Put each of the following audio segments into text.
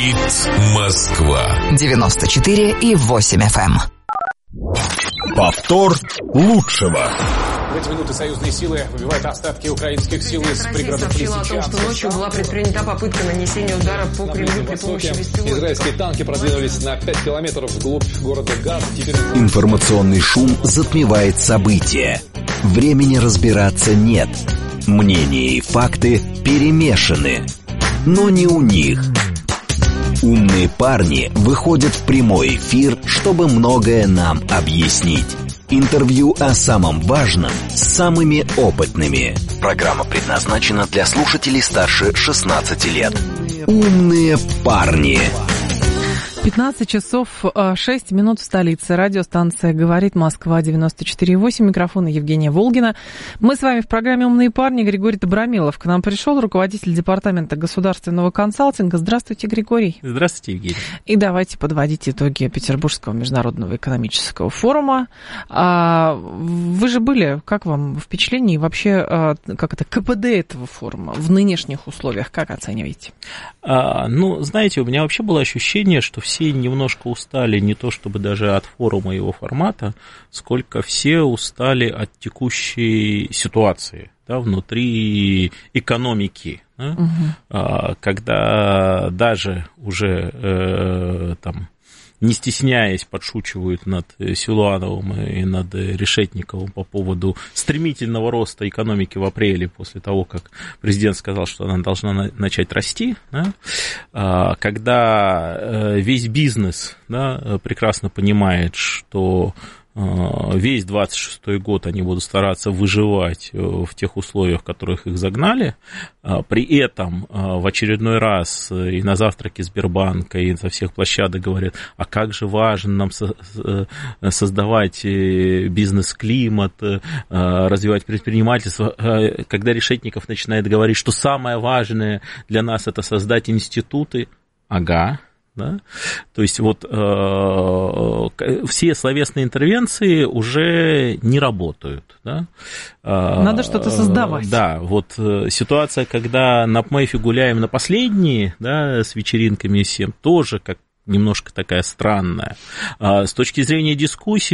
Говорит Москва. 94,8 FM. Повтор лучшего. В эти минуты союзные силы выбивают остатки украинских сил из пригородов сообщила о том, что ночью была предпринята попытка нанесения удара по Кремлю при помощи беспилотников. Израильские танки продвинулись на 5 километров вглубь города Газ. Информационный шум затмевает события. Времени разбираться нет. Мнения и факты перемешаны. Но не у них. Умные парни выходят в прямой эфир, чтобы многое нам объяснить. Интервью о самом важном с самыми опытными. Программа предназначена для слушателей старше 16 лет. Умные парни. 15 часов 6 минут в столице. Радиостанция «Говорит Москва», 94,8. Микрофон Евгения Волгина. Мы с вами в программе «Умные парни». Григорий Добромилов к нам пришел, руководитель департамента государственного консалтинга. Здравствуйте, Григорий. Здравствуйте, Евгений. И давайте подводить итоги Петербургского международного экономического форума. Вы же были, как вам впечатление и вообще, как это, КПД этого форума в нынешних условиях, как оцениваете? Знаете, у меня вообще было ощущение, что все немножко устали не то чтобы даже от форума и его формата, сколько все устали от текущей ситуации, да, внутри экономики, да, когда даже уже не стесняясь, подшучивают над Силуановым и над Решетниковым по поводу стремительного роста экономики в апреле, после того, как президент сказал, что она должна начать расти, да, когда весь бизнес, да, прекрасно понимает, что весь 26-й год они будут стараться выживать в тех условиях, в которых их загнали. При этом в очередной раз и на завтраке Сбербанка, и со всех площадок говорят, а как же важно нам создавать бизнес-климат, развивать предпринимательство. Когда Решетников начинает говорить, что самое важное для нас это создать институты, да? То есть вот все словесные интервенции уже не работают. Да? Надо что-то создавать. Да, вот ситуация, когда на ПМЭФе гуляем на последние, да, с вечеринками и всем, тоже как немножко такая странная. С точки зрения дискуссий,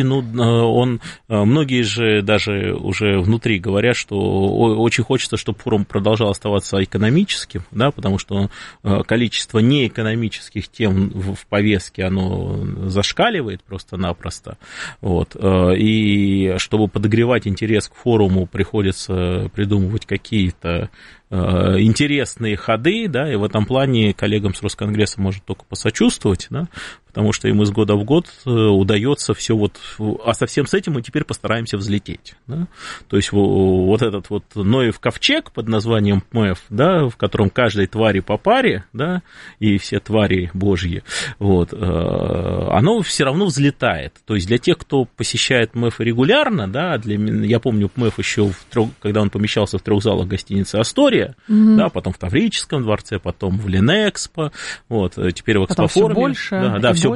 многие же даже уже внутри говорят, что очень хочется, чтобы форум продолжал оставаться экономическим, да, потому что количество неэкономических тем в повестке, оно зашкаливает просто-напросто. Вот. И чтобы подогревать интерес к форуму, приходится придумывать какие-то интересные ходы, да, и в этом плане коллегам с Росконгресса можно только посочувствовать, да, потому что им из года в год удается все вот, а совсем с этим мы теперь постараемся взлететь, да? То есть вот этот вот Ноев ковчег под названием ПМЭФ, да, в котором каждой твари по паре, да, и все твари божьи, вот, оно все равно взлетает. То есть для тех, кто посещает ПМЭФ регулярно, да, я помню ПМЭФ еще когда он помещался в 3 залах гостиницы «Астория», да, потом в Таврическом дворце, потом в Ленэкспо, вот, теперь в Экспофоруме. Да, все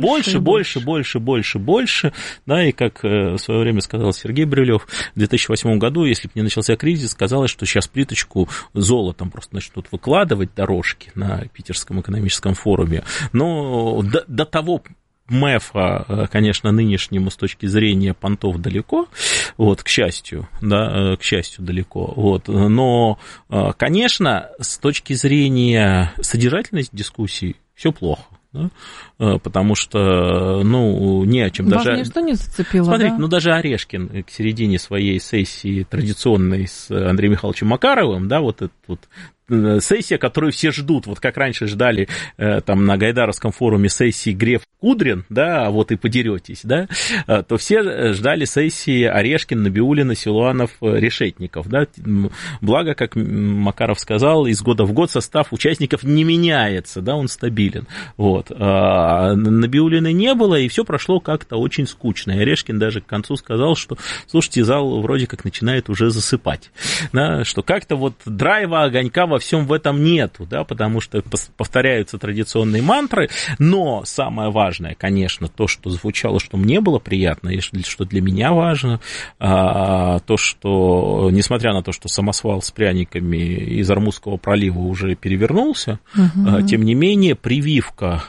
больше, да, и как в свое время сказал Сергей Брюлев, в 2008 году, если бы не начался кризис, казалось, что сейчас плиточку золотом просто начнут выкладывать дорожки на Питерском экономическом форуме, но до того МЭФа, конечно, нынешнему с точки зрения понтов далеко, вот, к счастью, далеко, вот, но, конечно, с точки зрения содержательности дискуссий все плохо. Да? Потому что, не о чем. Вас ничто не зацепило, смотрите, да? Даже Орешкин к середине своей сессии традиционной с Андреем Михайловичем Макаровым, да, вот эта вот сессия, которую все ждут, вот как раньше ждали там на Гайдаровском форуме сессии Греф-Кудрин, да, вот и подеретесь, да, то все ждали сессии Орешкин, Набиуллина, Силуанов, Решетников, да, благо, как Макаров сказал, из года в год состав участников не меняется, да, он стабилен, вот, Набиуллиной не было, и все прошло как-то очень скучно, и Орешкин даже к концу сказал, что, слушайте, зал вроде как начинает уже засыпать, да, что как-то вот драйва, огонька во во всем в этом нету, да, потому что повторяются традиционные мантры, но самое важное, конечно, то, что звучало, что мне было приятно, и что для меня важно, то, что, несмотря на то, что самосвал с пряниками из Ормузского пролива уже перевернулся, тем не менее прививка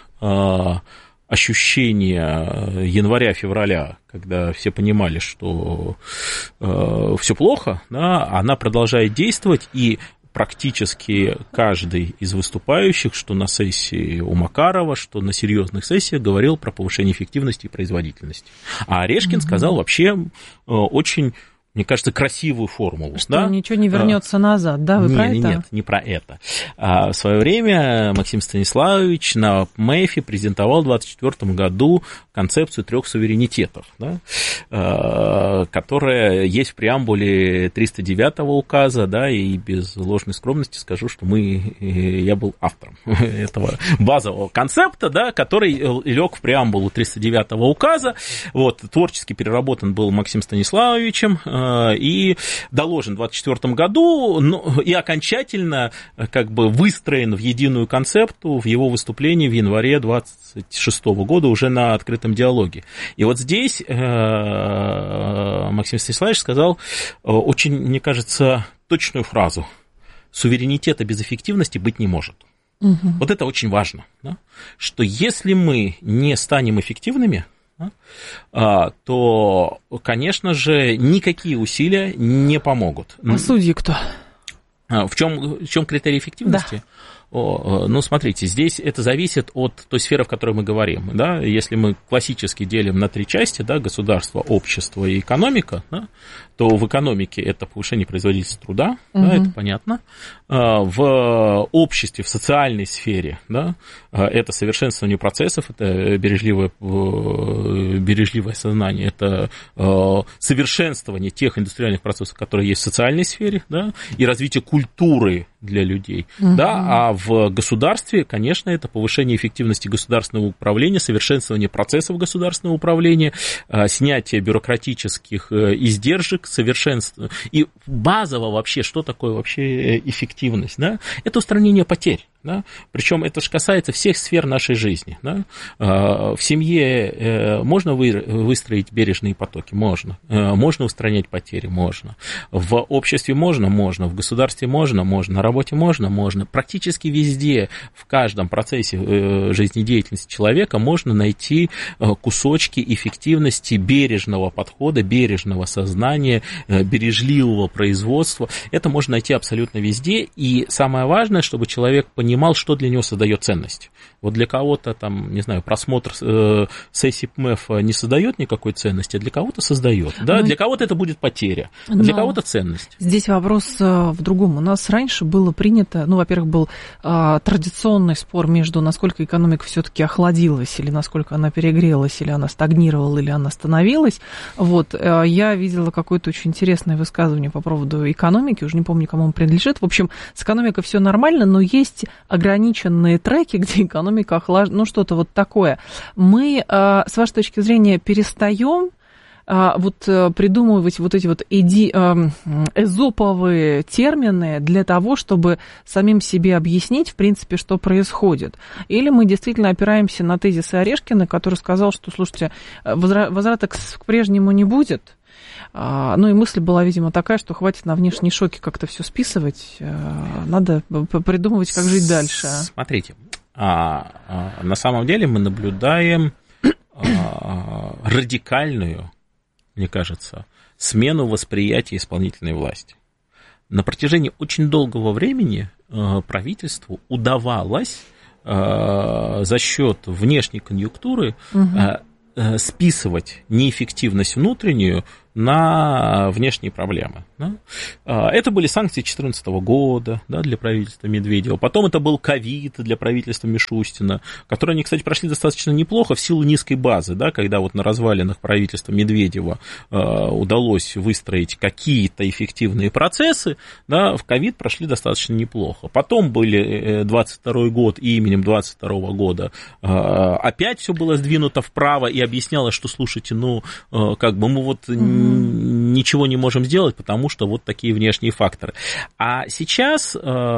ощущения января-февраля, когда все понимали, что все плохо, да, она продолжает действовать, и практически каждый из выступающих, что на сессии у Макарова, что на серьезных сессиях, говорил про повышение эффективности и производительности. А Орешкин сказал вообще очень, мне кажется, красивую формулу. Что да? ничего не вернется назад, да? Вы про это? Нет, не про это. В свое время Максим Станиславович на МЭФе презентовал в 2024 году концепцию 3 суверенитетов, да, которая есть в преамбуле 309-го указа, да, и без ложной скромности скажу, что я был автором этого базового концепта, да, который лег в преамбулу 309-го указа. Вот, творчески переработан был Максимом Станиславовичем и доложен в 2024 году, и окончательно как бы выстроен в единую концепту в его выступлении в январе 2026 года уже на открытом диалоге. И вот здесь Максим Станиславович сказал очень, мне кажется, точную фразу: суверенитета без эффективности быть не может. Вот это очень важно, да? Что если мы не станем эффективными, то, конечно же, никакие усилия не помогут. А судьи кто? В чем критерий эффективности? Да. Ну, смотрите, здесь это зависит от той сферы, в которой мы говорим. Да? Если мы классически делим на 3 части, да, государство, общество и экономика, да, то в экономике это повышение производительности труда, да, это понятно. В обществе, в социальной сфере, да, это совершенствование процессов, это бережливое сознание, это совершенствование тех индустриальных процессов, которые есть в социальной сфере, да, и развитие культуры для людей. Да, а в государстве, конечно, это повышение эффективности государственного управления, совершенствование процессов государственного управления, снятие бюрократических издержек, совершенство. И базово вообще, что такое вообще эффективность? Да? Это устранение потерь. Да? Причем это же касается всех сфер нашей жизни. Да? В семье можно выстроить бережные потоки? Можно. Можно устранять потери? Можно. В обществе можно? Можно. В государстве можно? Можно. На работе можно? Практически везде, в каждом процессе жизнедеятельности человека можно найти кусочки эффективности бережного подхода, бережного сознания, бережливого производства. Это можно найти абсолютно везде. И самое важное, чтобы человек понимал, что для него создает ценность. Вот для кого-то, там, не знаю, просмотр сессии ПМЭФ не создает никакой ценности, а для кого-то создает. Да? Для кого-то это будет потеря, для кого-то ценность. Здесь вопрос в другом. У нас раньше было принято, во-первых, был традиционный спор между насколько экономика все-таки охладилась, или насколько она перегрелась, или она стагнировала, или она остановилась. Вот. Я видела какое-то очень интересное высказывание по поводу экономики, уже не помню, кому он принадлежит. В общем, с экономикой все нормально, но есть ограниченные треки, где экономика охлаждена, что-то вот такое. Мы, с вашей точки зрения, перестаем придумывать вот эти вот эзоповые термины для того, чтобы самим себе объяснить, в принципе, что происходит. Или мы действительно опираемся на тезисы Орешкина, который сказал, что, слушайте, возврата к прежнему не будет. Ну и мысль была, видимо, такая, что хватит на внешние шоки как-то все списывать, надо придумывать, как жить дальше. Смотрите, на самом деле мы наблюдаем радикальную, мне кажется, смену восприятия исполнительной власти. На протяжении очень долгого времени правительству удавалось за счет внешней конъюнктуры списывать неэффективность внутреннюю на внешние проблемы. Да? Это были санкции 2014 года, да, для правительства Медведева. Потом это был ковид для правительства Мишустина, которые они, кстати, прошли достаточно неплохо в силу низкой базы, да, когда вот на развалинах правительства Медведева удалось выстроить какие-то эффективные процессы, да, в ковид прошли достаточно неплохо. Потом были 22 год, и именем 22 года опять все было сдвинуто вправо, и объяснялось, что, слушайте, как бы мы вот ничего не можем сделать, потому что вот такие внешние факторы. А сейчас,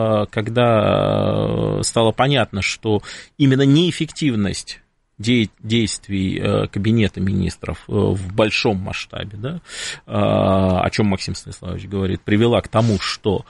когда стало понятно, что именно неэффективность действий Кабинета министров в большом масштабе, да, о чем Максим Станиславович говорит, привела к тому, что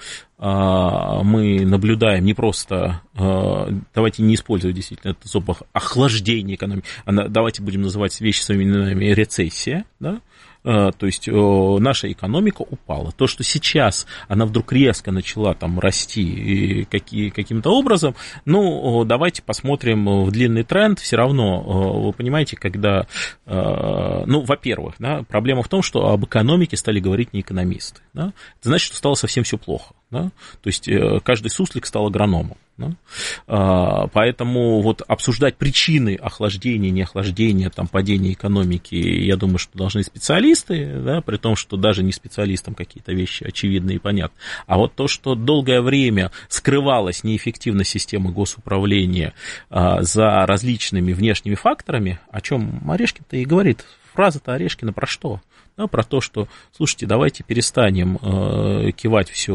мы наблюдаем не просто, давайте не использовать действительно это слово охлаждение экономики, давайте будем называть вещи своими именами, рецессия, да. То есть наша экономика упала. То, что сейчас она вдруг резко начала там расти каким-то образом, ну, давайте посмотрим в длинный тренд. Все равно, вы понимаете, когда, ну, во-первых, да, проблема в том, что об экономике стали говорить не экономисты. Да? Это значит, что стало совсем все плохо. Да? То есть каждый суслик стал агрономом. Да? Поэтому вот обсуждать причины охлаждения, неохлаждения, там, падения экономики, я думаю, что должны специалисты, да, при том, что даже не специалистам какие-то вещи очевидны и понятны. А вот то, что долгое время скрывалась неэффективность системы госуправления за различными внешними факторами, о чем Орешкин-то и говорит. Фраза-то Орешкина про что? Да, про то, что, слушайте, давайте перестанем кивать все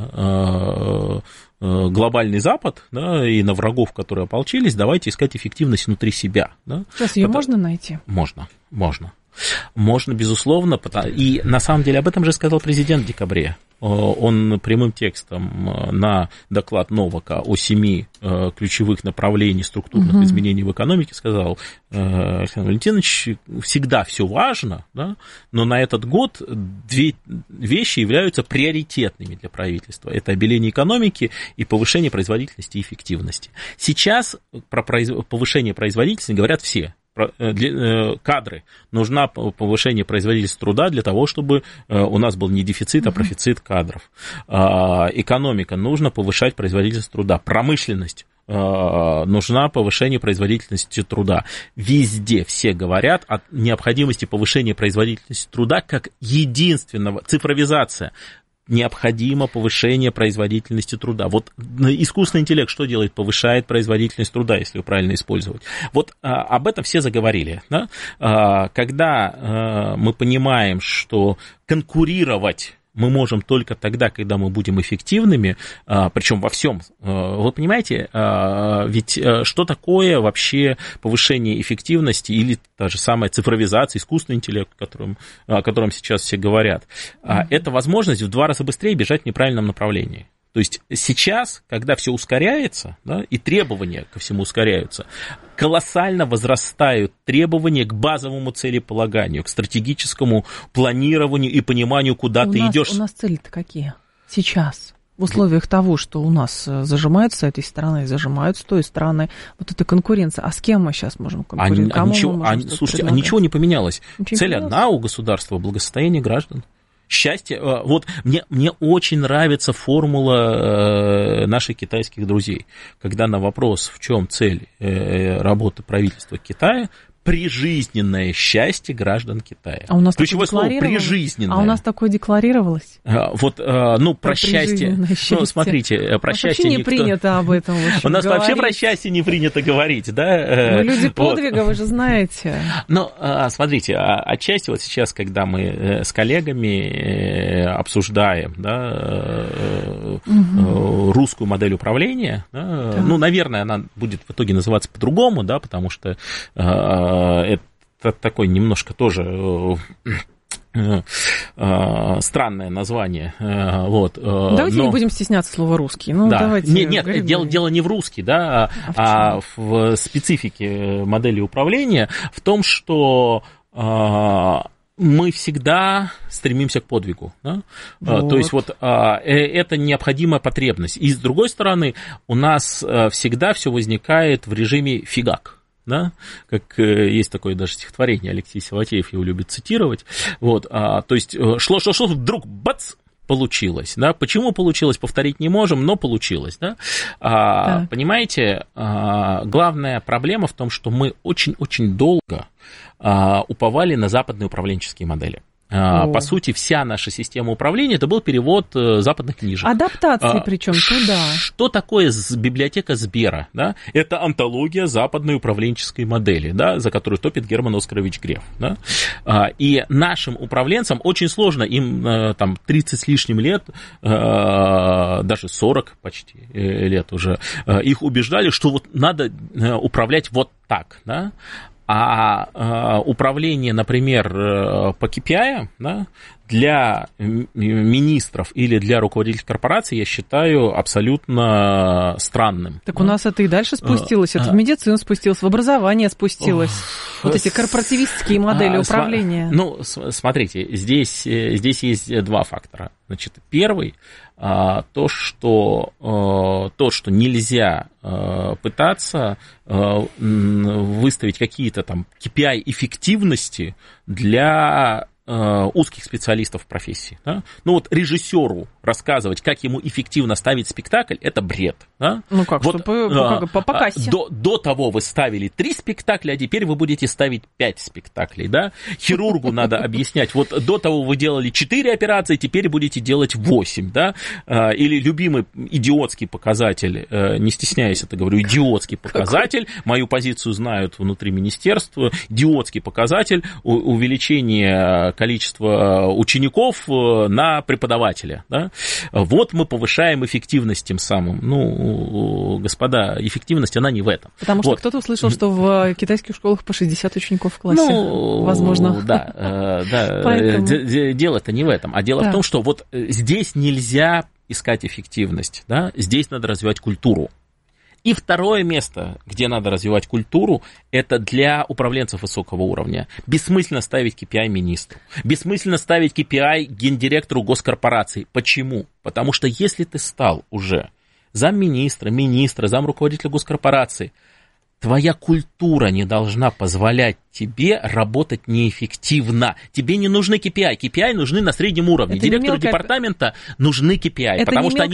на глобальный Запад, да, и на врагов, которые ополчились, давайте искать эффективность внутри себя. Да. Сейчас ее можно найти? Можно. Можно, безусловно, и на самом деле об этом же сказал президент в декабре. Он прямым текстом на доклад Новака о 7 ключевых направлений структурных изменений в экономике сказал: Александр Валентинович, всегда все важно, да, но на этот год две вещи являются приоритетными для правительства. Это обеление экономики и повышение производительности и эффективности. Сейчас про повышение производительности говорят все. Кадры. Нужно повышение производительности труда для того, чтобы у нас был не дефицит, а профицит кадров. Экономика. Нужно повышать производительность труда. Промышленность. Нужна повышение производительности труда. Везде все говорят о необходимости повышения производительности труда как единственного. Цифровизация. Необходимо повышение производительности труда. Вот искусственный интеллект что делает? Повышает производительность труда, если его правильно использовать. Вот об этом все заговорили. Да? Когда мы понимаем, что конкурировать мы можем только тогда, когда мы будем эффективными, причем во всем. Вы понимаете, ведь что такое вообще повышение эффективности или та же самая цифровизация, искусственный интеллект, о котором сейчас все говорят? Это возможность в 2 раза быстрее бежать в неправильном направлении. То есть сейчас, когда все ускоряется, да, и требования ко всему ускоряются, колоссально возрастают требования к базовому целеполаганию, к стратегическому планированию и пониманию, куда ты идешь. У нас цели-то какие сейчас? В условиях того, что у нас зажимают с этой стороны, зажимают с той стороны, вот эта конкуренция. А с кем мы сейчас можем конкурировать? Слушайте, ничего не поменялось. Цель одна у государства – благосостояние граждан. Счастье. Вот мне очень нравится формула наших китайских друзей, когда на вопрос, в чем цель работы правительства Китая, прижизненное счастье граждан Китая. А у нас ключевое слово прижизненное. А у нас такое декларировалось? Вот, ну, про счастье. Ну, смотрите, про счастье не принято об этом у нас вообще про счастье не принято говорить, да? Мы люди подвига, вы же знаете. Ну, смотрите, отчасти вот сейчас, когда мы с коллегами обсуждаем, да, русскую модель управления, да, ну, наверное, она будет в итоге называться по-другому, да, потому что это такой немножко тоже странное название. Вот. Давайте не будем стесняться слова «русский». Ну, да. давайте Нет, дело не в русский, да, а в специфике модели управления, в том, что мы всегда стремимся к подвигу. Да? Вот. То есть вот это необходимая потребность. И с другой стороны, у нас всегда все возникает в режиме фигак. Да? Как есть такое даже стихотворение, Алексей Саватеев его любит цитировать. Вот, то есть шло, вдруг бац, получилось. Да? Почему получилось, повторить не можем, но получилось. Да? Понимаете, главная проблема в том, что мы очень-очень долго уповали на западные управленческие модели. По сути, вся наша система управления, это был перевод западных книжек. Адаптации причем туда. Что такое библиотека Сбера? Да? Это антология западной управленческой модели, да, за которую топит Герман Оскарович Греф. Да? И нашим управленцам очень сложно, им там 30 с лишним лет, даже 40 почти лет уже, их убеждали, что вот надо управлять вот так, да? А управление, например, по KPI, да, для министров или для руководителей корпораций, я считаю, абсолютно странным. Так у нас это и дальше спустилось, это в медицину спустилось, в образование спустилось. Вот эти корпоративистские модели управления. Ну, смотрите, здесь есть два фактора. Значит, первый, то, что нельзя пытаться выставить какие-то там KPI эффективности для узких специалистов в профессии. Да? Ну вот режиссеру рассказывать, как ему эффективно ставить спектакль, это бред. Да? Ну как, вот, по кассе. До того вы ставили 3 спектакля, а теперь вы будете ставить 5 спектаклей. Да? Хирургу надо объяснять, вот до того вы делали 4 операции, теперь будете делать 8. Да? Или любимый идиотский показатель, не стесняясь это говорю, идиотский показатель, мою позицию знают внутри министерства, идиотский показатель увеличения количества учеников на преподавателя. Да? Вот мы повышаем эффективность тем самым. Ну, господа, эффективность, она не в этом. Потому что кто-то услышал, что в китайских школах по 60 учеников в классе. Ну, возможно. Да. Дело-то не в этом. А дело в том, что вот здесь нельзя искать эффективность. Да? Здесь надо развивать культуру. И второе место, где надо развивать культуру, это для управленцев высокого уровня. Бессмысленно ставить KPI министру. Бессмысленно ставить KPI гендиректору госкорпорации. Почему? Потому что если ты стал уже замминистра, министра, замруководителя госкорпорации, твоя культура не должна позволять тебе работать неэффективно. Тебе не нужны KPI. KPI нужны на среднем уровне. Это директору департамента нужны KPI, потому что они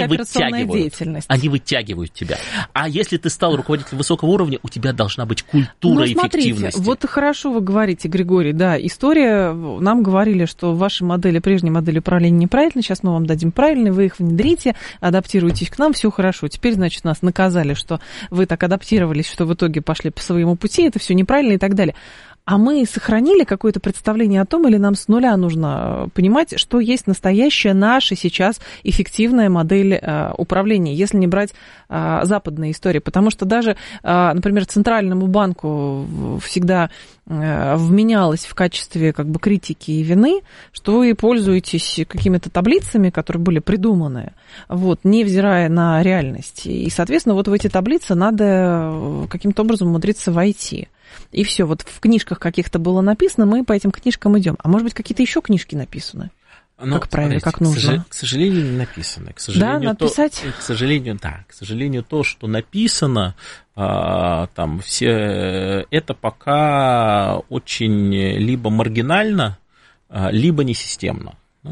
вытягивают тебя. А если ты стал руководителем высокого уровня, у тебя должна быть культура эффективности. Вот хорошо вы говорите, Григорий, да, история, нам говорили, что ваши модели, прежние модели управления неправильны, сейчас мы вам дадим правильные, вы их внедрите, адаптируйтесь к нам, все хорошо. Теперь, значит, нас наказали, что вы так адаптировались, что в итоге пошли по своему пути, это все неправильно и так далее. А мы сохранили какое-то представление о том, или нам с нуля нужно понимать, что есть настоящая наша сейчас эффективная модель управления, если не брать западные истории. Потому что даже, например, Центральному банку всегда вменялось в качестве как бы критики и вины, что вы пользуетесь какими-то таблицами, которые были придуманы, вот, невзирая на реальность. И, соответственно, вот в эти таблицы надо каким-то образом умудриться войти. И все, вот в книжках каких-то было написано, мы по этим книжкам идем. А может быть, какие-то еще книжки написаны? Ну, как правильно, как нужно? К сожалению, не написано. К сожалению, да, написать? К сожалению, то, что написано, там, все, это пока очень либо маргинально, либо несистемно.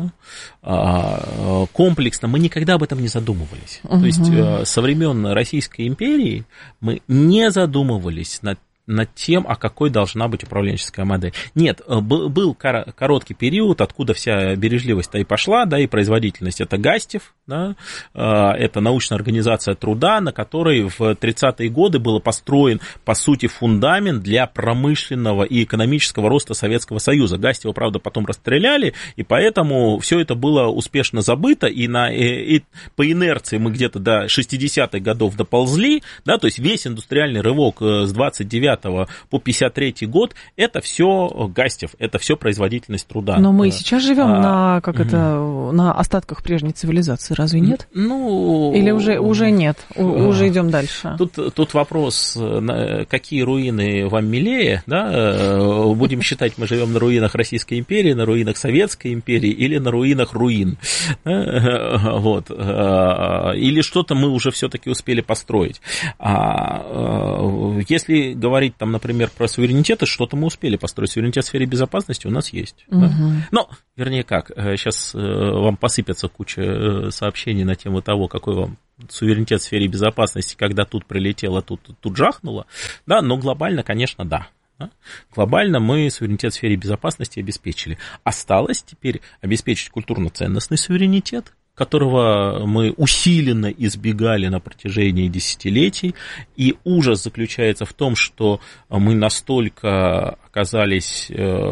Комплексно мы никогда об этом не задумывались. То есть со времен Российской империи мы не задумывались над тем, а какой должна быть управленческая модель. Нет, был короткий период, откуда вся бережливость-то и пошла, да, и производительность. Это Гастев, да, это научная организация труда, на которой в 30-е годы был построен, по сути, фундамент для промышленного и экономического роста Советского Союза. Гастева, правда, потом расстреляли, и поэтому все это было успешно забыто, и по инерции мы где-то до 60-х годов доползли, да, то есть весь индустриальный рывок с 29 по 53 год, это все Гастев, это все производительность труда. Но мы сейчас живем на остатках прежней цивилизации, разве нет? Ну, или уже нет, уже идем дальше. Тут вопрос, какие руины вам милее, да? Будем считать, мы живем на руинах Российской империи, на руинах Советской империи или на руинах руин. Вот. Или что-то мы уже все-таки успели построить. Если говорить там, например, про суверенитеты, что-то мы успели построить. Суверенитет в сфере безопасности у нас есть. Да? Ну, вернее как, сейчас вам посыпется куча сообщений на тему того, какой вам суверенитет в сфере безопасности, когда тут прилетело, тут жахнуло, да, но глобально, конечно, да. Да? Глобально мы суверенитет в сфере безопасности обеспечили. Осталось теперь обеспечить культурно-ценностный суверенитет, которого мы усиленно избегали на протяжении десятилетий. И ужас заключается в том, что мы настолько оказались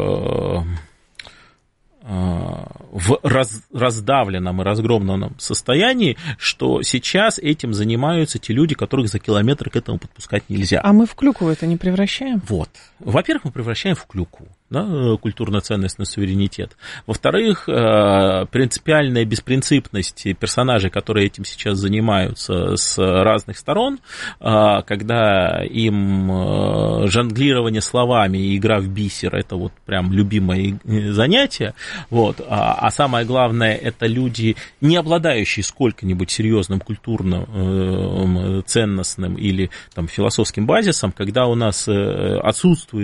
в раздавленном и разгромленном состоянии, что сейчас этим занимаются те люди, которых за километр к этому подпускать нельзя. А мы в клюкву это не превращаем? Вот. Во-первых, мы превращаем в клюкву, да, культурно-ценностный суверенитет. Во-вторых, принципиальная беспринципность персонажей, которые этим сейчас занимаются с разных сторон, когда им жонглирование словами и игра в бисер – это вот прям любимое занятие. Вот. А самое главное, это люди, не обладающие сколько-нибудь серьезным культурным, ценностным или там, философским базисом, когда у нас отсутствует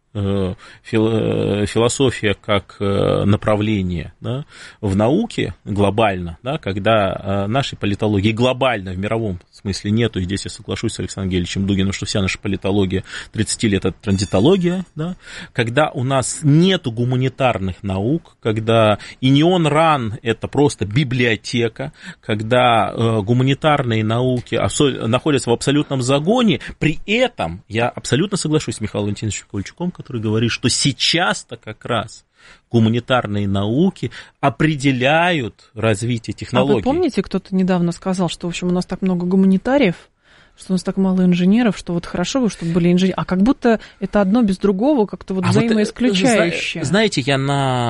философия как направление, да, в науке глобально, да, когда нашей политологии глобально в мировом смысле нету, и здесь я соглашусь с Александром Гельевичем Дугиным, что вся наша политология 30 лет это транзитология, да, когда у нас нету гуманитарных наук, когда Инион Ран это просто библиотека, когда гуманитарные науки находятся в абсолютном загоне, при этом я абсолютно соглашусь с Михаилом Валентиновичем Ковальчуком, который говорит, что сейчас-то как раз гуманитарные науки определяют развитие технологий. А вы помните, кто-то недавно сказал, что, в общем, у нас так много гуманитариев, что у нас так мало инженеров, что вот хорошо бы, чтобы были инженеры, а как будто это одно без другого как-то вот взаимоисключающее. Знаете, я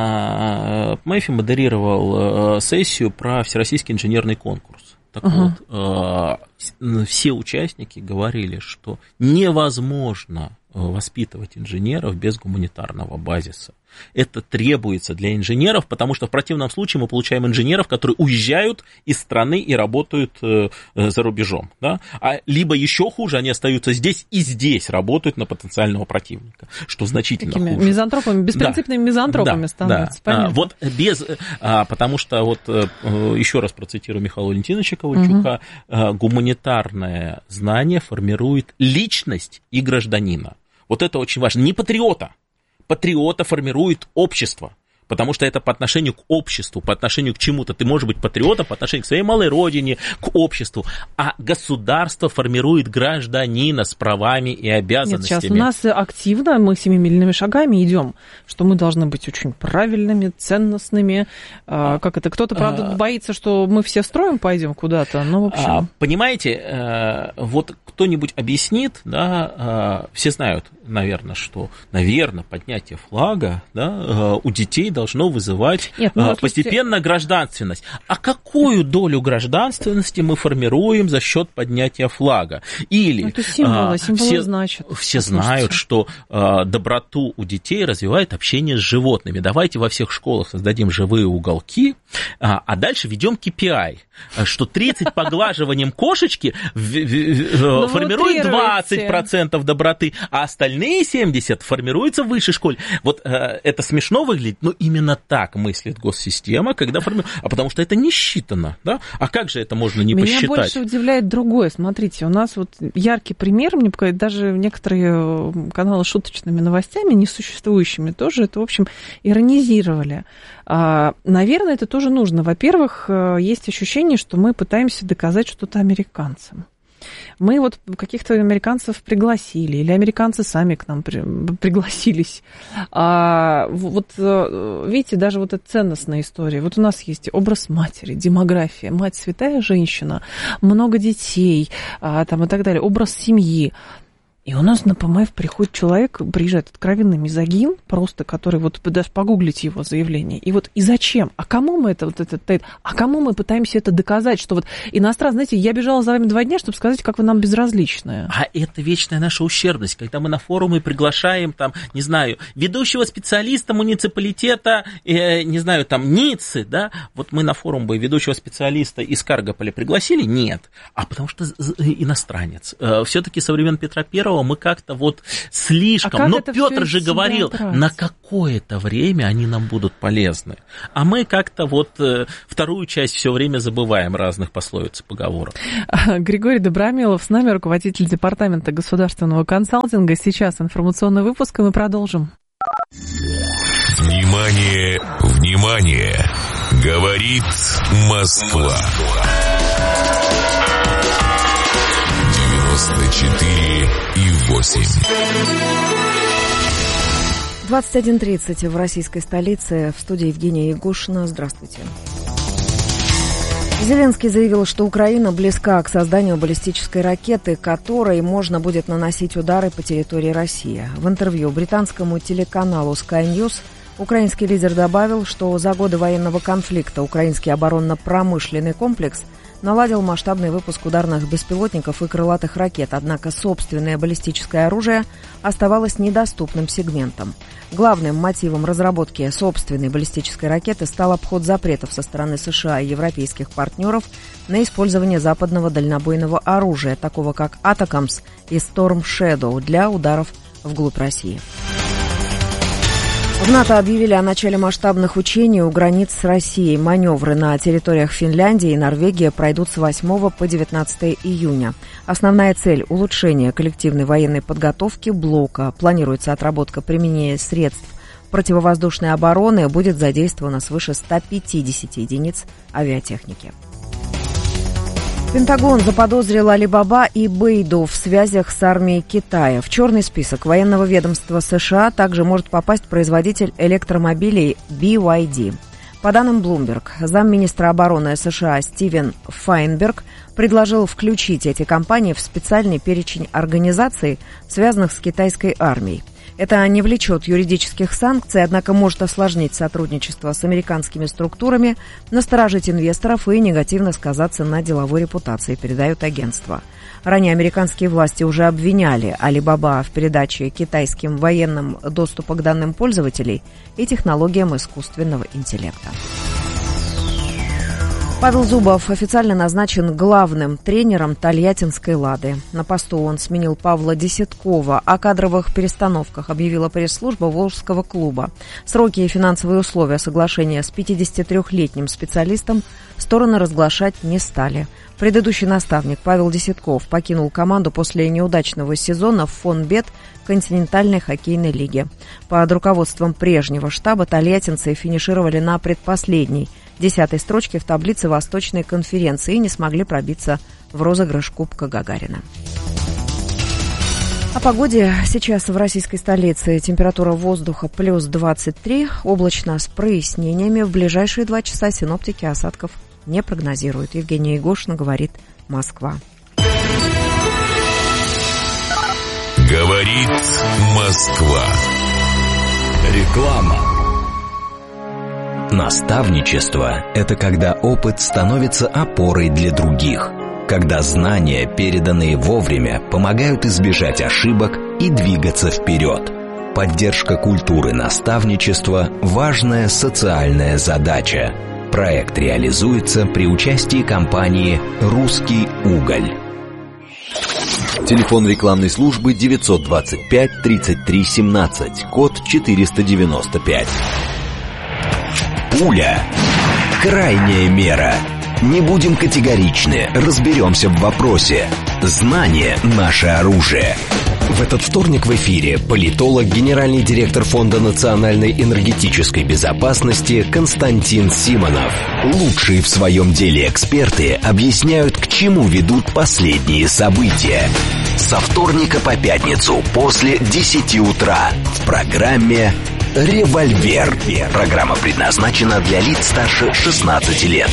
на МЭФе модерировал сессию про Всероссийский инженерный конкурс. Так вот, все участники говорили, что невозможно воспитывать инженеров без гуманитарного базиса. Это требуется для инженеров, потому что в противном случае мы получаем инженеров, которые уезжают из страны и работают за рубежом. Да? Либо еще хуже, они остаются здесь и здесь работают на потенциального противника, что значительно такими хуже. Мизантропами, беспринципными мизантропами становятся. Да. Вот потому что, вот еще раз процитирую Михаила Валентиновича Ковальчука, гуманитарное знание формирует личность и гражданина. Вот это очень важно. Не патриота. Патриота формирует общество, потому что это по отношению к обществу, по отношению к чему-то. Ты можешь быть патриотом по отношению к своей малой родине, к обществу, а государство формирует гражданина с правами и обязанностями. Нет, сейчас у нас активно, мы семимильными шагами идем, что мы должны быть очень правильными, ценностными. Как это? Кто-то, правда, боится, что мы все строем пойдем куда-то, но в общем... Понимаете, вот кто-нибудь объяснит, да, все знают, наверное, что, поднятие флага, да, у детей должно вызывать постепенно гражданственность. А какую долю гражданственности мы формируем за счет поднятия флага? Или это символы значит. Все знают, что доброту у детей развивает общение с животными. Давайте во всех школах создадим живые уголки, а дальше ведем KPI, что 30 поглаживанием кошечки формирует 20% доброты, а остальные 70% формируются в высшей школе. Вот это смешно выглядит, но именно так мыслит госсистема, когда формирует. А потому что это не считано, да? А как же это можно не посчитать? Меня больше удивляет другое. Смотрите, у нас вот яркий пример, мне показалось, даже некоторые каналы с шуточными новостями, несуществующими, тоже это, в общем, иронизировали. Наверное, это тоже нужно. Во-первых, есть ощущение, что мы пытаемся доказать что-то американцам. Мы вот каких-то американцев пригласили, или американцы сами к нам пригласились. Вот видите, даже вот эта ценностная история. Вот у нас есть образ матери, демография. Мать святая женщина, много детей там, и так далее. Образ семьи. И у нас на ПМФ приходит человек, приезжает откровенный мизогин, просто который, вот даже погуглить его заявление. И вот и зачем? А кому мы а кому мы пытаемся это доказать, что вот иностранцы, знаете, я бежала за вами 2 дня, чтобы сказать, как вы нам безразличны. А это вечная наша ущербность, когда мы на форумы приглашаем, там, не знаю, ведущего специалиста муниципалитета, не знаю, там, Ниццы, да, вот мы на форум бы ведущего специалиста из Каргополя пригласили? Нет. А потому что иностранец. Все-таки со времен Петра I первого мы как-то вот слишком... Но Петр же говорил, на какое-то время они нам будут полезны. А мы как-то вот вторую часть все время забываем разных пословиц и поговорок. Григорий Добромилов с нами, руководитель департамента государственного консалтинга. Сейчас информационный выпуск, и мы продолжим. Внимание, внимание! Говорит Москва. 94,8. 21:30 в российской столице. В студии Евгения Ягушина. Здравствуйте. Зеленский заявил, что Украина близка к созданию баллистической ракеты, которой можно будет наносить удары по территории России. В интервью британскому телеканалу Sky News украинский лидер добавил, что за годы военного конфликта украинский оборонно-промышленный комплекс наладил масштабный выпуск ударных беспилотников и крылатых ракет, однако собственное баллистическое оружие оставалось недоступным сегментом. Главным мотивом разработки собственной баллистической ракеты стал обход запретов со стороны США и европейских партнеров на использование западного дальнобойного оружия, такого как Атакамс и Storm Shadow, для ударов вглубь России. В НАТО объявили о начале масштабных учений у границ с Россией. Маневры на территориях Финляндии и Норвегии пройдут с 8 по 19 июня. Основная цель – улучшение коллективной военной подготовки блока. Планируется отработка применения средств противовоздушной обороны. Будет задействовано свыше 150 единиц авиатехники. Пентагон заподозрил Алибаба и Бейду в связях с армией Китая. В черный список военного ведомства США также может попасть производитель электромобилей BYD. По данным Bloomberg, замминистра обороны США Стивен Файнберг предложил включить эти компании в специальный перечень организаций, связанных с китайской армией. Это не влечет юридических санкций, однако может осложнить сотрудничество с американскими структурами, насторожить инвесторов и негативно сказаться на деловой репутации, передает агентство. Ранее американские власти уже обвиняли Alibaba в передаче китайским военным доступа к данным пользователей и технологиям искусственного интеллекта. Павел Зубов официально назначен главным тренером тольяттинской «Лады». На посту он сменил Павла Десяткова. О кадровых перестановках объявила пресс-служба Волжского клуба. Сроки и финансовые условия соглашения с 53-летним специалистом стороны разглашать не стали. Предыдущий наставник Павел Десятков покинул команду после неудачного сезона в Фонбет континентальной хоккейной лиги. Под руководством прежнего штаба тольяттинцы финишировали на предпоследней 10-й строчке в таблице Восточной конференции и не смогли пробиться в розыгрыш Кубка Гагарина. О погоде. Сейчас в российской столице температура воздуха плюс 23, облачно с прояснениями. В ближайшие 2 часа синоптики осадков не прогнозируют. Евгения Ягушина, говорит Москва. Говорит Москва. Реклама. Наставничество – это когда опыт становится опорой для других, когда знания, переданные вовремя, помогают избежать ошибок и двигаться вперед. Поддержка культуры наставничества – важная социальная задача. Проект реализуется при участии компании «Русский уголь». Телефон рекламной службы 925 33 17, код 495. Пуля. Крайняя мера. Не будем категоричны, разберемся в вопросе. Знание – наше оружие. В этот вторник в эфире политолог, генеральный директор Фонда национальной энергетической безопасности Константин Симонов. Лучшие в своем деле эксперты объясняют, к чему ведут последние события. Со вторника по пятницу после 10 утра в программе «Револьвер». Программа предназначена для лиц старше 16 лет.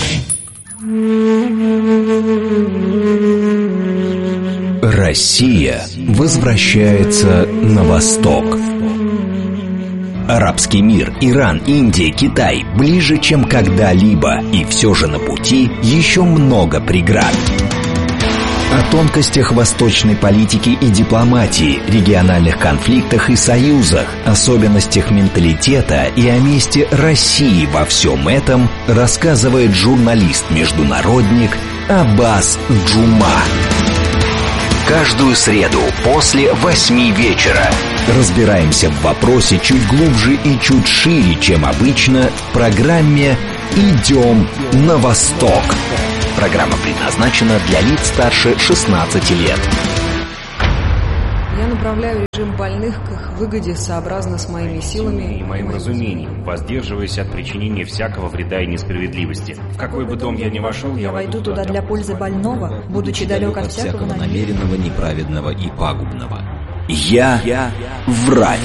Россия возвращается на восток. Арабский мир, Иран, Индия, Китай ближе, чем когда-либо, и все же на пути еще много преград. О тонкостях восточной политики и дипломатии, региональных конфликтах и союзах, особенностях менталитета и о месте России во всем этом рассказывает журналист-международник Аббас Джума. Каждую среду после 8 вечера. Разбираемся в вопросе чуть глубже и чуть шире, чем обычно, в программе «Идем на восток». Программа предназначена для лиц старше 16 лет. Я направляю режим больных к их выгоде сообразно с моими силами и моим разумением, воздерживаясь от причинения всякого вреда и несправедливости. В какой бы дом я ни вошел, я войду туда для пользы больного, будучи далек от всякого намеренного, неправедного и пагубного. Я врач.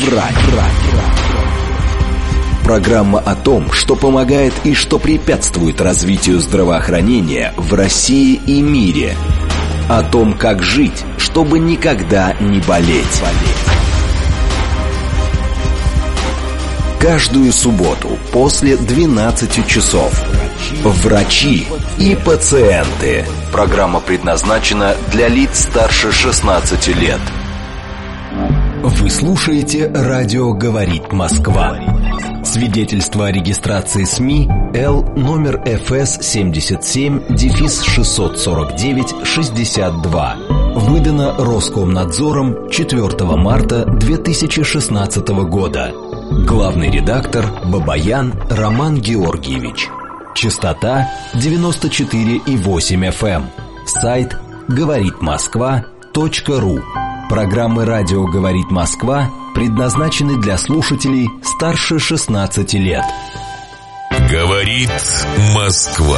Программа о том, что помогает и что препятствует развитию здравоохранения в России и мире. О том, как жить, чтобы никогда не болеть. Каждую субботу после 12 часов. Врачи и пациенты. Программа предназначена для лиц старше 16 лет. Вы слушаете «Радио говорит Москва». Свидетельство о регистрации СМИ Л номер ФС 77-649-62. Выдано Роскомнадзором 4 марта 2016 года. Главный редактор Бабаян Роман Георгиевич. Частота 94,8 FM. Сайт говоритмосква.ру. Программы «Радио говорит Москва» предназначены для слушателей старше 16 лет. Говорит Москва.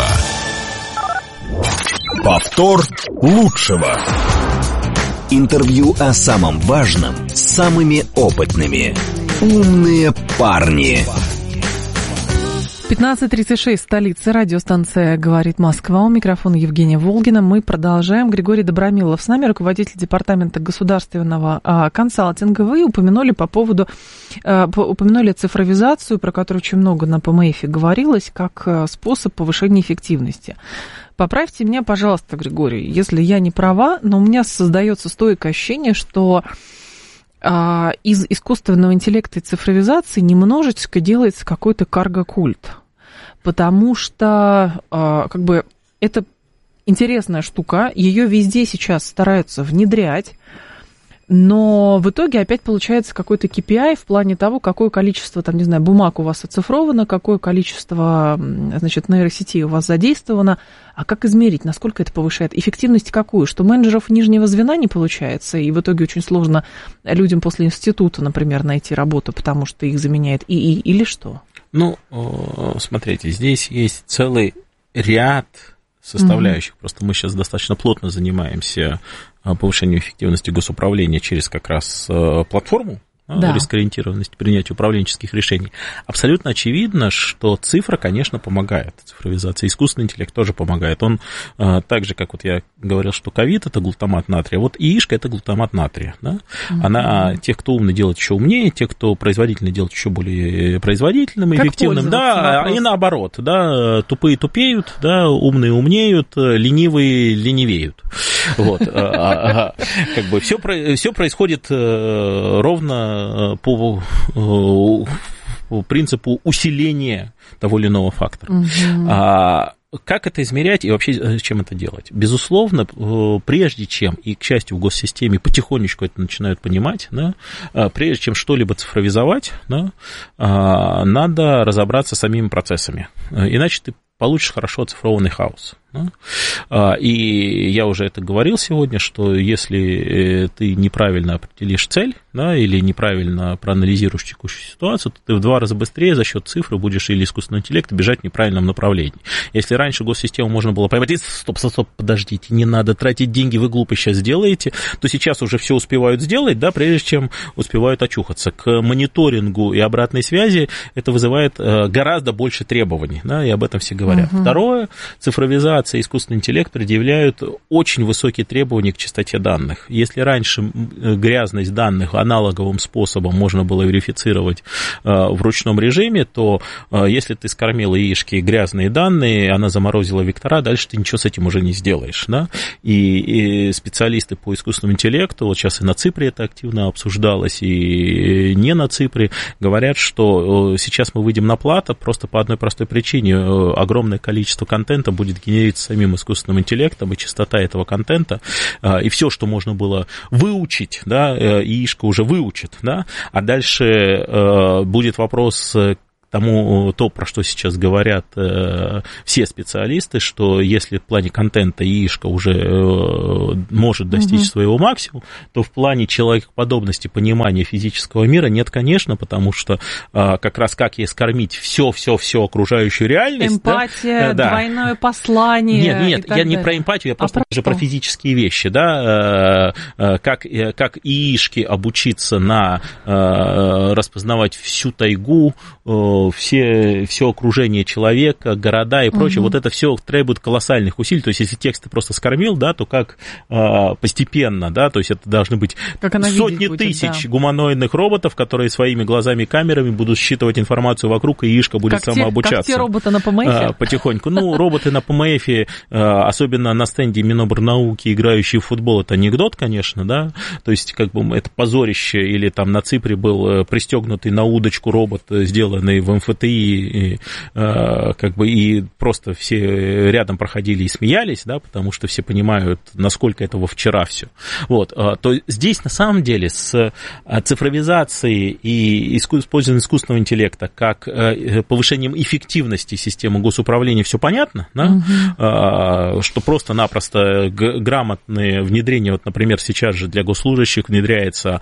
Повтор лучшего. Интервью о самом важном с самыми опытными. Умные парни. 15:36, столица, радиостанция «Говорит Москва». У микрофона Евгения Волгина. Мы продолжаем. Григорий Добромилов с нами, руководитель департамента государственного консалтинга. Вы упомянули упомянули цифровизацию, про которую очень много на ПМФ говорилось, как способ повышения эффективности. Поправьте меня, пожалуйста, Григорий, если я не права, но у меня создается стойкое ощущение, что из искусственного интеллекта и цифровизации немножечко делается какой-то карго-культ, потому что это интересная штука, ее везде сейчас стараются внедрять, но в итоге опять получается какой-то KPI в плане того, какое количество, бумаг у вас оцифровано, какое количество, нейросетей у вас задействовано, а как измерить, насколько это повышает эффективность какую, что менеджеров нижнего звена не получается, и в итоге очень сложно людям после института, например, найти работу, потому что их заменяет ИИ, или что? Смотрите, здесь есть целый ряд составляющих. Просто мы сейчас достаточно плотно занимаемся повышением эффективности госуправления через как раз платформу, рискоориентированность принятия управленческих решений. Абсолютно очевидно, что цифра, конечно, помогает. Цифровизация, искусственный интеллект тоже помогает. Он так же, как я говорил, что ковид – это глутамат натрия, ИИшка – это глутамат натрия. Да? Она тех, кто умный, делает еще умнее, тех, кто производительный, делает еще более производительным и эффективным. Да, и наоборот. Да, тупые тупеют, да, умные умнеют, ленивые ленивеют. Все происходит ровно по принципу усиления того или иного фактора. Как это измерять и вообще чем это делать? Безусловно, прежде чем, и, к счастью, в госсистеме потихонечку это начинают понимать, прежде чем что-либо цифровизовать, надо разобраться с самими процессами. Иначе ты получишь хорошо оцифрованный хаос. И я уже это говорил сегодня, что если ты неправильно определишь цель, или неправильно проанализируешь текущую ситуацию, то ты в 2 раза быстрее за счет цифры будешь или искусственного интеллекта бежать в неправильном направлении. Если раньше госсистему можно было поймать, стоп, подождите, не надо тратить деньги, вы глупо сейчас сделаете, то сейчас уже все успевают сделать, прежде чем успевают очухаться. К мониторингу и обратной связи это вызывает гораздо больше требований, и об этом все говорят. Второе, цифровизация и искусственный интеллект предъявляют очень высокие требования к чистоте данных. Если раньше грязность данных аналоговым способом можно было верифицировать в ручном режиме, то если ты скормила яички грязные данные, она заморозила вектора, дальше ты ничего с этим уже не сделаешь. Да? И специалисты по искусственному интеллекту, сейчас и на Ципре это активно обсуждалось, и не на Ципре, говорят, что сейчас мы выйдем на плато просто по одной простой причине. Огромное количество контента будет генерироваться определиться самим искусственным интеллектом, и частота этого контента, и все, что можно было выучить, да, ИИшка уже выучит, да, а дальше будет вопрос тому, про что сейчас говорят все специалисты, что если в плане контента ИИшка уже может достичь своего максимума, то в плане человекоподобности, понимания физического мира нет, конечно, потому что как раз как ей скормить все окружающую реальность. Эмпатия, да, двойное послание. Нет, я не про эмпатию, я просто даже про физические вещи, да, как ИИшке обучиться на распознавать всю тайгу, все окружение человека, города и прочее, вот это все требует колоссальных усилий. То есть, если текст ты просто скормил, да, то как постепенно, да, то есть это должны быть сотни тысяч гуманоидных роботов, которые своими глазами и камерами будут считывать информацию вокруг, и ИИшка будет самообучаться. Как те роботы на ПМФ? Потихоньку. Ну, роботы на ПМФ, особенно на стенде Минобрнауки, играющие в футбол, это анекдот, конечно, да, то есть, как бы, это позорище, или там на Ципре был пристегнутый на удочку робот, сделанный в МФТИ, как бы, и просто все рядом проходили и смеялись, да, потому что все понимают, насколько этого вчера все. Вот, то здесь, на самом деле, с цифровизацией и использованием искусственного интеллекта как повышением эффективности системы госуправления все понятно, да, что просто-напросто грамотное внедрение, вот, например, сейчас же для госслужащих внедряется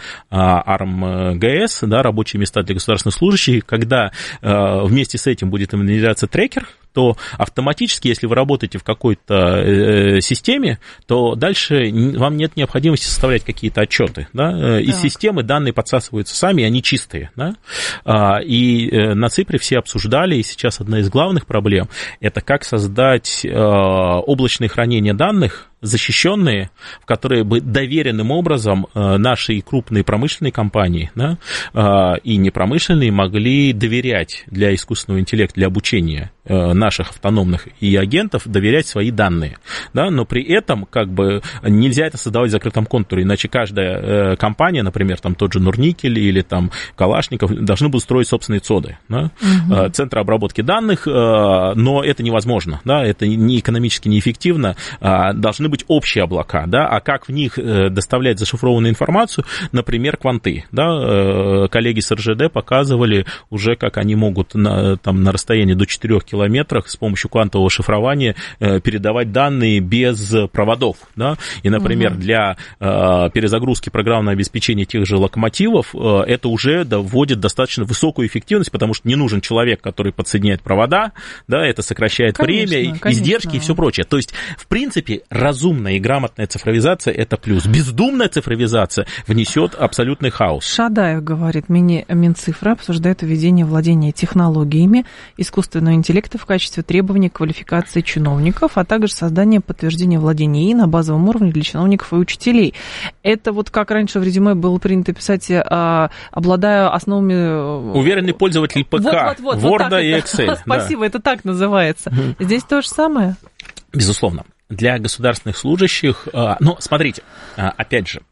ARM-GS, да, рабочие места для государственных служащих, когда вместе с этим будет внедряться трекер, то автоматически, если вы работаете в какой-то системе, то дальше вам нет необходимости составлять какие-то отчеты. Да? Из системы данные подсасываются сами, и они чистые. Да? И на Ципре все обсуждали, и сейчас одна из главных проблем – это как создать облачное хранение данных, защищенные, в которые бы доверенным образом наши крупные промышленные компании, да, и непромышленные могли доверять для искусственного интеллекта, для обучения наших автономных и агентов, доверять свои данные. Да, но при этом как бы нельзя это создавать в закрытом контуре, иначе каждая компания, например, там тот же Норникель или там Калашников, должны будут строить собственные ЦОДы, да, центры обработки данных, но это невозможно, да, это не экономически неэффективно, должны быть общие облака, да, а как в них доставлять зашифрованную информацию, например, кванты, да, коллеги с РЖД показывали уже, как они могут на расстоянии до 4 километрах с помощью квантового шифрования передавать данные без проводов, да, и, например, для перезагрузки программного обеспечения тех же локомотивов это уже вводит достаточно высокую эффективность, потому что не нужен человек, который подсоединяет провода, да, это сокращает время, издержки и все прочее. То есть, в принципе, разумная и грамотная цифровизация – это плюс. Бездумная цифровизация внесет абсолютный хаос. Шадаев говорит, Минцифра обсуждает введение владения технологиями искусственного интеллекта в качестве требования к квалификации чиновников, а также создание подтверждения владения ИИ на базовом уровне для чиновников и учителей. Это вот как раньше в резюме было принято писать, обладая основами... Уверенный пользователь ПК, Word и Excel. Спасибо, это так называется. Здесь то же самое? Безусловно. Для государственных служащих, ну, смотрите, опять же,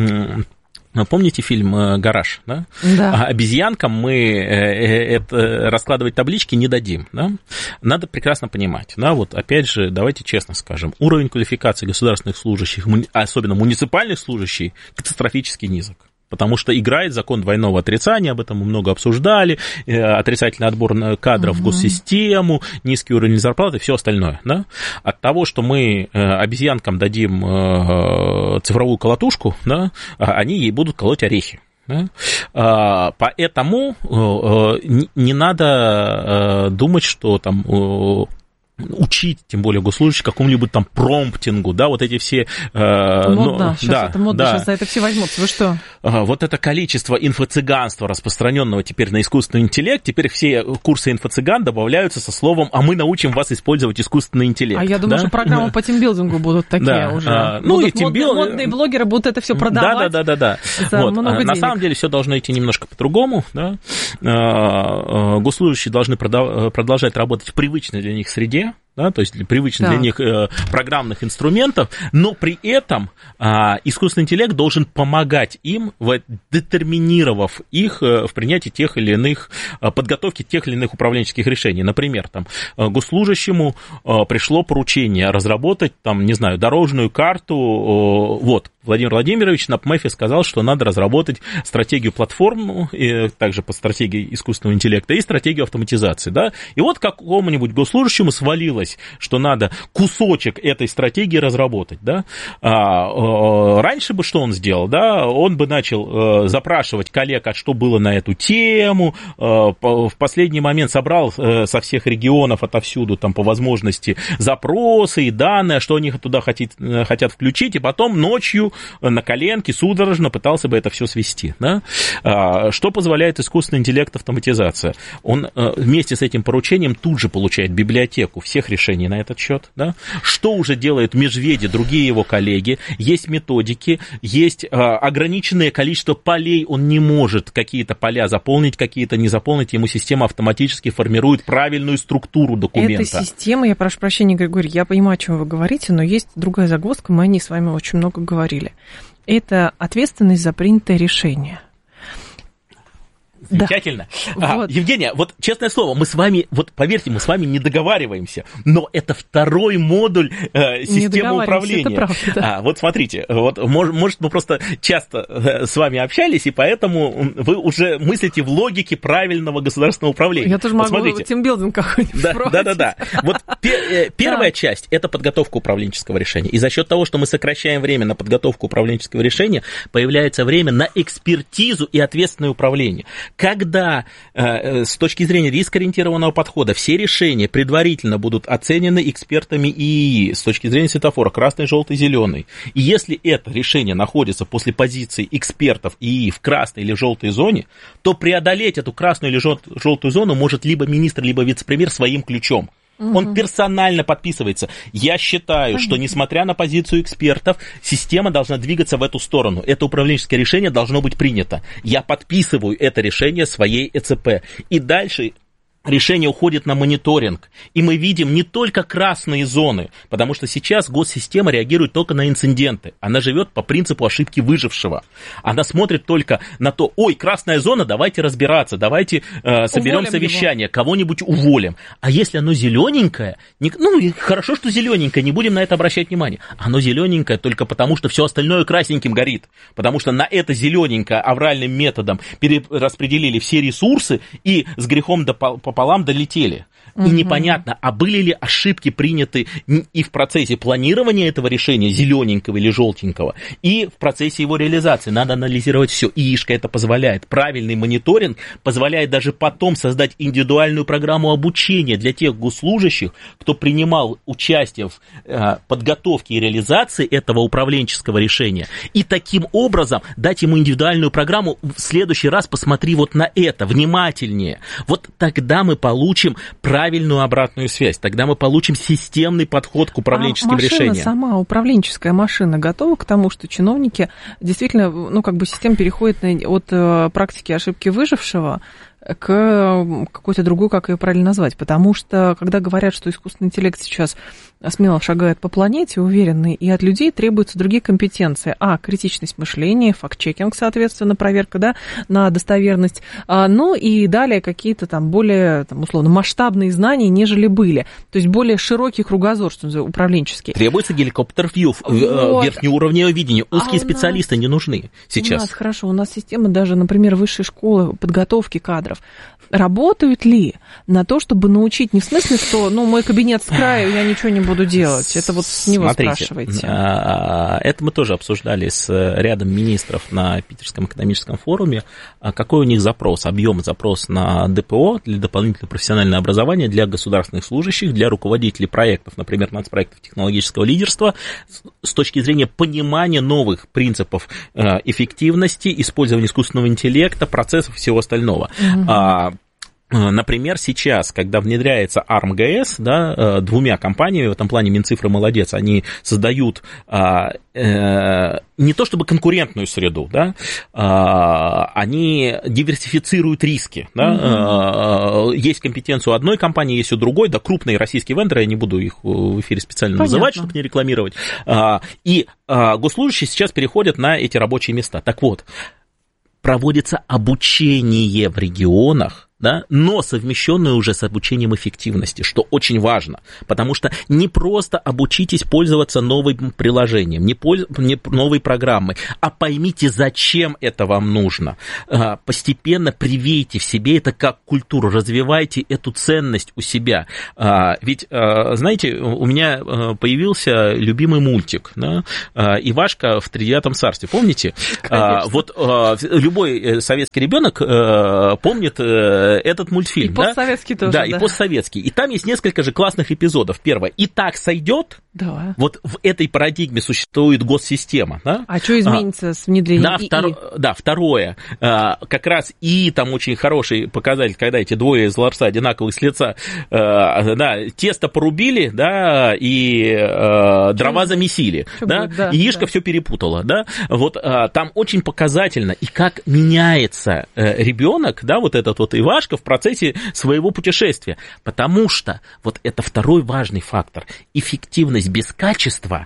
помните фильм «Гараж», да? Да. Обезьянкам мы раскладывать таблички не дадим, да? Надо прекрасно понимать, да, вот опять же, давайте честно скажем, уровень квалификации государственных служащих, особенно муниципальных служащих, катастрофически низок. Потому что играет закон двойного отрицания, об этом мы много обсуждали, отрицательный отбор кадров в госсистему, низкий уровень зарплаты и все остальное. Да? От того, что мы обезьянкам дадим цифровую колотушку, да, они ей будут колоть орехи. Да? Поэтому не надо думать, что там... учить, тем более госслужащих, какому-либо там промптингу, да, вот эти все... Модно, сейчас это модно, сейчас за это все возьмутся, вы что? Вот это количество инфо-цыганства, распространенного теперь на искусственный интеллект, теперь все курсы инфо-цыган добавляются со словом «а мы научим вас использовать искусственный интеллект». А я думаю, да? что программы по тимбилдингу будут такие уже. Ну, и модные блогеры будут это все продавать. Да. Вот. На самом деле все должно идти немножко по-другому, да. Госслужащие должны продолжать работать в привычной для них среде, да, то есть привычных для них программных инструментов, но при этом искусственный интеллект должен помогать им, детерминировав их в принятии тех или иных, подготовке тех или иных управленческих решений. Например, там, госслужащему пришло поручение разработать, там, не знаю, дорожную карту. Вот, Владимир Владимирович на ПМЭФе сказал, что надо разработать стратегию платформу, и также по стратегии искусственного интеллекта, и стратегию автоматизации, да, и вот какому-нибудь госслужащему свалилось, что надо кусочек этой стратегии разработать, да. Раньше бы что он сделал, да, он бы начал запрашивать коллег, а что было на эту тему, в последний момент собрал со всех регионов, отовсюду, там, по возможности, запросы и данные, что они туда хотят включить, и потом ночью на коленке судорожно пытался бы это все свести, да. Что позволяет искусственный интеллект, автоматизация? Он вместе с этим поручением тут же получает библиотеку всех решений на этот счет, да. Что уже делают Межведи, другие его коллеги? Есть методики, есть ограниченное количество полей, он не может какие-то поля заполнить, какие-то не заполнить, ему система автоматически формирует правильную структуру документа. Эта система, я прошу прощения, Григорий, я понимаю, о чем вы говорите, но есть другая загвоздка, мы о ней с вами очень много говорили. Это ответственность за принятое решение. Замечательно. Да. Вот. Евгения, вот честное слово, мы с вами, вот поверьте, мы с вами не договариваемся, но это второй модуль системы управления. Это правда, да. Вот смотрите, вот, может, мы просто часто с вами общались, и поэтому вы уже мыслите в логике правильного государственного управления. Я тоже вот могу тимбилдинг какой-нибудь Да. Вот первая часть – это подготовка управленческого решения. И за счет того, что мы сокращаем время на подготовку управленческого решения, появляется время на экспертизу и ответственное управление. Когда с точки зрения рискоориентированного подхода все решения предварительно будут оценены экспертами ИИ с точки зрения светофора красный, желтый, зеленый, и если это решение находится после позиции экспертов ИИ в красной или желтой зоне, то преодолеть эту красную или желтую зону может либо министр, либо вице-премьер своим ключом. Он персонально подписывается. Я считаю, что, несмотря на позицию экспертов, система должна двигаться в эту сторону. Это управленческое решение должно быть принято. Я подписываю это решение своей ЭЦП. И дальше решение уходит на мониторинг, и мы видим не только красные зоны, потому что сейчас госсистема реагирует только на инциденты. Она живет по принципу ошибки выжившего. Она смотрит только на то, ой, красная зона, давайте разбираться, давайте соберем совещание, кого-нибудь уволим. А если оно зелененькое, хорошо, что зелененькое, не будем на это обращать внимание. Оно зелененькое только потому, что все остальное красненьким горит, потому что на это зелененькое авральным методом перераспределили все ресурсы и с грехом пополам долетели. И непонятно, а были ли ошибки приняты и в процессе планирования этого решения, зелененького или желтенького, и в процессе его реализации. Надо анализировать все. ИИшка это позволяет. Правильный мониторинг позволяет даже потом создать индивидуальную программу обучения для тех госслужащих, кто принимал участие в подготовке и реализации этого управленческого решения. И таким образом дать ему индивидуальную программу. В следующий раз посмотри вот на это, внимательнее. Вот тогда мы получим правильную обратную связь. Тогда мы получим системный подход к управленческим решениям. Сама управленческая машина готова к тому, что чиновники действительно, система переходит от практики ошибки выжившего к какой-то другой, как ее правильно назвать. Потому что, когда говорят, что искусственный интеллект сейчас смело шагает по планете, уверенный, и от людей требуются другие компетенции. Критичность мышления, факт-чекинг, соответственно, проверка, на достоверность. И далее какие-то там более, условно, масштабные знания, нежели были. То есть более широкий кругозор, что называется, управленческий. Требуется геликоптер-вью, верхнеуровневое видение. Узкие специалисты не нужны сейчас. У нас система даже, например, высшей школы подготовки кадров. Работают ли на то, чтобы научить, не в смысле, что, мой кабинет с краю, я ничего не буду делать. Это вот с него спрашивайте. Это мы тоже обсуждали с рядом министров на Питерском экономическом форуме. Какой у них запрос, запрос на ДПО, для дополнительного профессионального образования для государственных служащих, для руководителей проектов, например, нацпроектов технологического лидерства, с точки зрения понимания новых принципов эффективности, использования искусственного интеллекта, процессов и всего остального. например, сейчас, когда внедряется ARM-GS, да, двумя компаниями, в этом плане Минцифры молодец, они создают не то чтобы конкурентную среду, да, они диверсифицируют риски. Да, есть компетенция у одной компании, есть у другой, да, крупные российские вендоры, я не буду их в эфире специально называть, чтобы не рекламировать, и госслужащие сейчас переходят на эти рабочие места. Так вот, проводится обучение в регионах, да, но совмещенное уже с обучением эффективности, что очень важно, потому что не просто обучитесь пользоваться новым приложением, не новой программой, а поймите, зачем это вам нужно. Постепенно привейте в себе это как культуру, развивайте эту ценность у себя. Ведь, знаете, у меня появился любимый мультик, да, «Ивашка в Тридевятом царстве», помните? Вот любой советский ребенок помнит этот мультфильм. И постсоветский тоже. Да, и постсоветский. И там есть несколько же классных эпизодов. Первое. «И так сойдет». Да. Вот в этой парадигме существует госсистема. Да? А что изменится с внедрением ИИ? Да, второе. Как раз ИИ там очень хороший показатель, когда эти двое из ларца одинаковых с лица, да, тесто порубили, да, и дрова замесили. Да? Да, яичко все перепутало. Да? Вот там очень показательно, и как меняется ребенок, да, вот этот вот Ивашка в процессе своего путешествия. Потому что вот это второй важный фактор. Эффективность без качества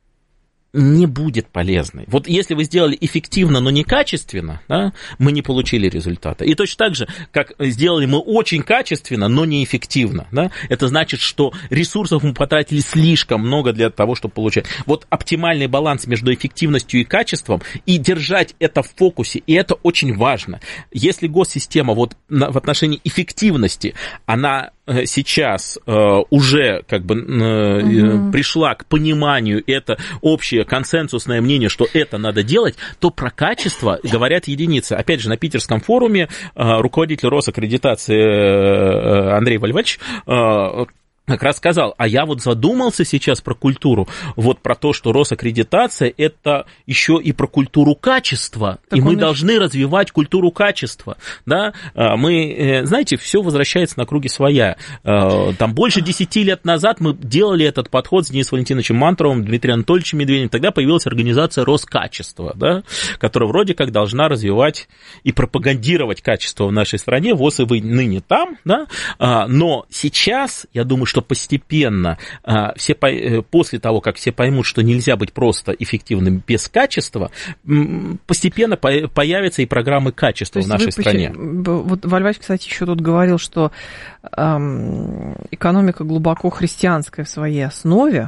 не будет полезной. Вот если вы сделали эффективно, но не качественно, да, мы не получили результата. И точно так же, как сделали мы очень качественно, но неэффективно, да, это значит, что ресурсов мы потратили слишком много для того, чтобы получать. Вот оптимальный баланс между эффективностью и качеством, и держать это в фокусе, и это очень важно. Если госсистема вот в отношении эффективности, она сейчас уже как бы пришла к пониманию, это общее консенсусное мнение, что это надо делать, то про качество говорят единицы. Опять же, на питерском форуме руководитель Росаккредитации Андрей Вальвач как раз сказал, а я вот задумался сейчас про культуру, вот про то, что Росаккредитация – это еще и про культуру качества, так и мы должны развивать культуру качества, да, мы, знаете, все возвращается на круги своя, там больше 10 лет назад мы делали этот подход с Денисом Валентиновичем Мантуровым, Дмитрием Анатольевичем Медведевым, тогда появилась организация Роскачество, да, которая вроде как должна развивать и пропагандировать качество в нашей стране, ВОС и вы ныне там, да, но сейчас, я думаю, что постепенно, после того, как все поймут, что нельзя быть просто эффективным без качества, постепенно появятся и программы качества в нашей стране. Вот Вальвач, кстати, еще тут говорил, что экономика глубоко христианская в своей основе.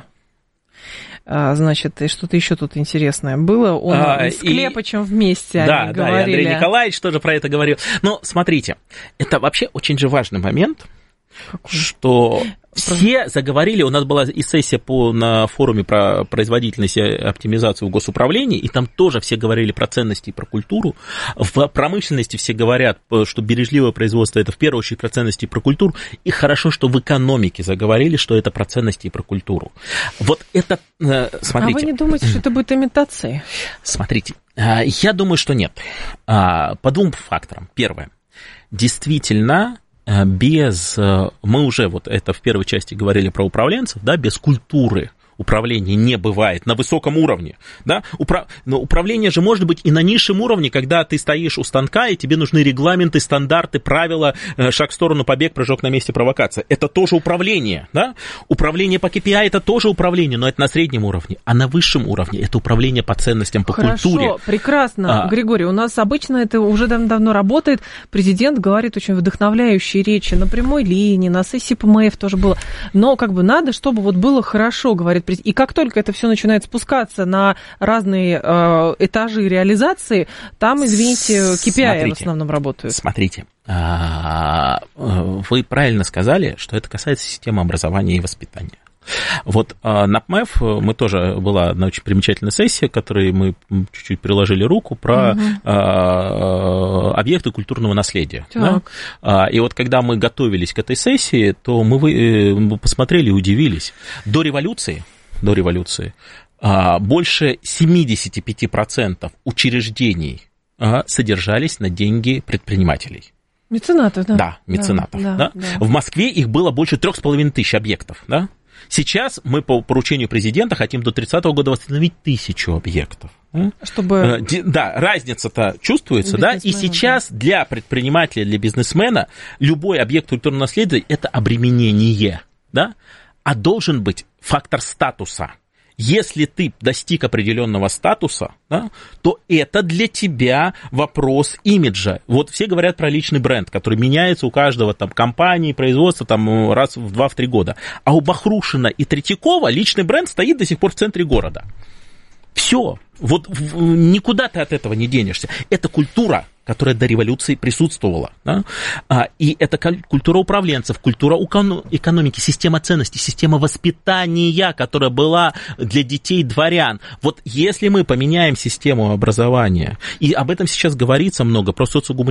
Значит, и что-то еще тут интересное было. Он с Клепачем вместе они говорили. Да, и Андрей Николаевич тоже про это говорил. Но смотрите, это вообще очень же важный момент, что все заговорили, у нас была и сессия на форуме про производительность и оптимизацию в госуправлении, и там тоже все говорили про ценности и про культуру. В промышленности все говорят, что бережливое производство – это в первую очередь про ценности и про культуру, и хорошо, что в экономике заговорили, что это про ценности и про культуру. Вот это, смотрите. А вы не думаете, что это будет имитацией? Смотрите, я думаю, что нет. По двум факторам. Первое. Действительно, мы уже вот это в первой части говорили про управленцев, да, без культуры управления не бывает на высоком уровне, да, но управление же может быть и на низшем уровне, когда ты стоишь у станка, и тебе нужны регламенты, стандарты, правила, шаг в сторону, побег, прыжок на месте, провокация. Это тоже управление, да, управление по KPI это тоже управление, но это на среднем уровне, а на высшем уровне это управление по ценностям, по культуре. Хорошо, прекрасно, Григорий, у нас обычно это уже давно работает, президент говорит очень вдохновляющие речи на прямой линии, на сессии ПМФ тоже было, но как бы надо, чтобы вот было хорошо, говорит. И как только это все начинает спускаться на разные этажи реализации, там, извините, KPI в основном работают. Смотрите, вы правильно сказали, что это касается системы образования и воспитания. Вот на ПМФ мы тоже была одна очень примечательная сессия, к которой мы чуть-чуть приложили руку, про объекты культурного наследия. Да? И вот когда мы готовились к этой сессии, то мы посмотрели и удивились. До революции больше 75% учреждений содержались на деньги предпринимателей. Меценатов, да. Да, меценатов. Да. В Москве их было больше 3500 объектов, да. Сейчас мы по поручению президента хотим до 30-го года восстановить 1000 объектов. Чтобы... Да, разница-то чувствуется, да, и сейчас для предпринимателя, для бизнесмена любой объект культурного наследия – это обременение, да, а должен быть фактор статуса. Если ты достиг определенного статуса, да, то это для тебя вопрос имиджа. Вот все говорят про личный бренд, который меняется у каждого там компании, производства там раз в 2-3 года. А у Бахрушина и Третьякова личный бренд стоит до сих пор в центре города. Все. Вот никуда ты от этого не денешься. Это культура, которая до революции присутствовала. Да? И это культура управленцев, культура экономики, система ценностей, система воспитания, которая была для детей дворян. Вот если мы поменяем систему образования, и об этом сейчас говорится много, про социогуманитарную